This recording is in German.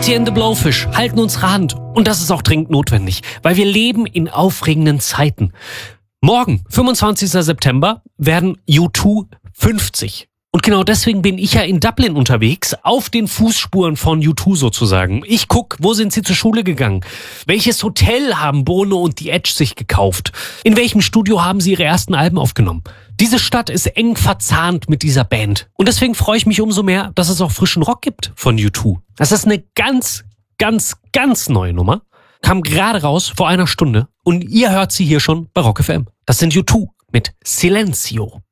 Betty and the Blowfish halten unsere Hand. Und das ist auch dringend notwendig, weil wir leben in aufregenden Zeiten. Morgen, 25. September, werden U2 50. Und genau deswegen bin ich ja in Dublin unterwegs, auf den Fußspuren von U2 sozusagen. Ich guck, wo sind sie zur Schule gegangen? Welches Hotel haben Bono und The Edge sich gekauft? In welchem Studio haben sie ihre ersten Alben aufgenommen? Diese Stadt ist eng verzahnt mit dieser Band. Und deswegen freue ich mich umso mehr, dass es auch frischen Rock gibt von U2. Das ist eine ganz neue Nummer. Kam gerade raus vor einer Stunde und ihr hört sie hier schon bei Rock FM. Das sind U2 mit Silencio.